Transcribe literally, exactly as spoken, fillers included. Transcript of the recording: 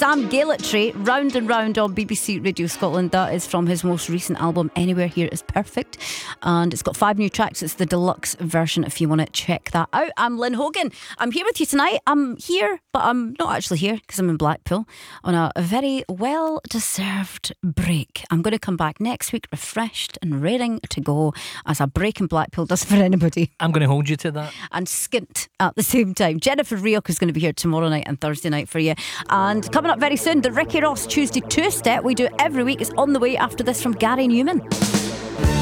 Sam Gailotry, Round and Round on B B C Radio Scotland. That is from his most recent album, Anywhere Here Is Perfect. And it's got five new tracks. It's the deluxe version if you want to check that out. I'm Lynn Hogan. I'm here with you tonight. I'm here, but I'm not actually here because I'm in Blackpool on a very well-deserved break. I'm going to come back next week refreshed and raring to go, as a break in Blackpool does for anybody. I'm going to hold you to that. And skint at the same time. Jennifer Rioch is going to be here tomorrow night and Thursday night for you. And coming up very soon, the Ricky Ross Tuesday two-step we do every week is on the way after this from Gary Newman.